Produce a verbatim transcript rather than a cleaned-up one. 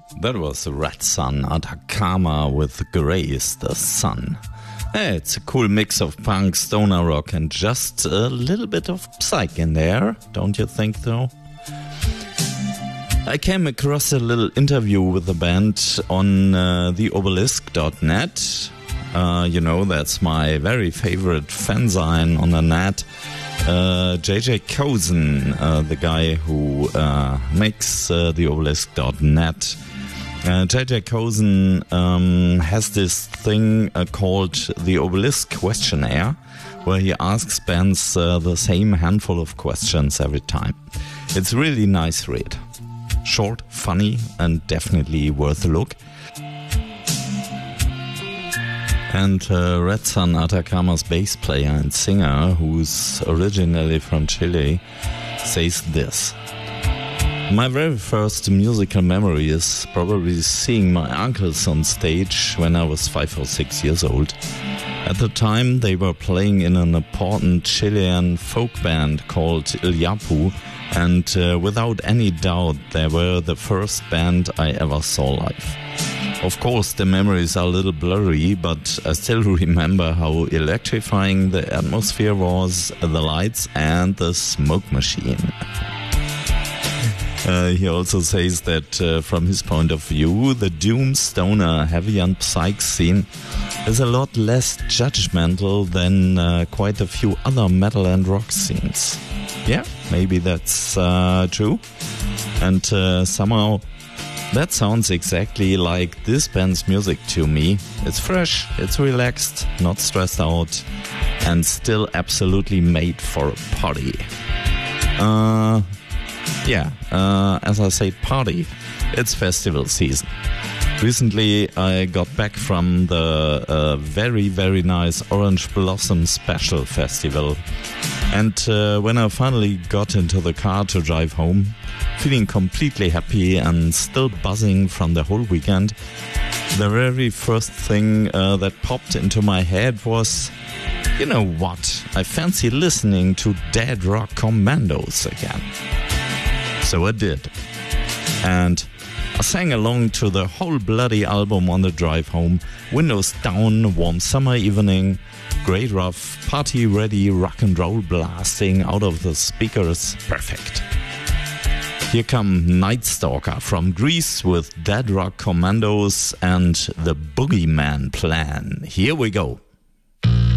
That was Red Sun Atacama with Grey is the Sun. Hey, it's a cool mix of punk, stoner rock, and just a little bit of psych in there, don't you think so? I came across a little interview with the band on uh, the obelisk dot net. Uh, you know, that's my very favorite fanzine on the net. Uh, J J Kozen, uh, the guy who uh, makes uh, the obelisk dot net. Uh, J J Kozen um, has this thing uh, called the Obelisk Questionnaire, where he asks bands uh, the same handful of questions every time. It's really nice read. Short, funny, and definitely worth a look. And uh, Red Sun Atacama's bass player and singer, who's originally from Chile, says this. My very first musical memory is probably seeing my uncles on stage when I was five or six years old. At the time, they were playing in an important Chilean folk band called Ilyapu, and uh, without any doubt, they were the first band I ever saw live. Of course, the memories are a little blurry, but I still remember how electrifying the atmosphere was, the lights and the smoke machine. Uh, he also says that uh, from his point of view, the doom, stoner, heavy and psych scene is a lot less judgmental than uh, quite a few other metal and rock scenes. Yeah, maybe that's uh, true. And uh, somehow that sounds exactly like this band's music to me. It's fresh, it's relaxed, not stressed out, and still absolutely made for a party. Uh... Yeah, uh, as I say, party. It's festival season. Recently, I got back from the uh, very, very nice Orange Blossom Special Festival. And uh, when I finally got into the car to drive home, feeling completely happy and still buzzing from the whole weekend, the very first thing uh, that popped into my head was, you know what, I fancy listening to Dead Rock Commandos again. So I did. And I sang along to the whole bloody album on the drive home. Windows down, warm summer evening, great rough, party ready rock and roll blasting out of the speakers. Perfect. Here come Night Stalker from Greece with Dead Rock Commandos and the Boogeyman Plan. Here we go.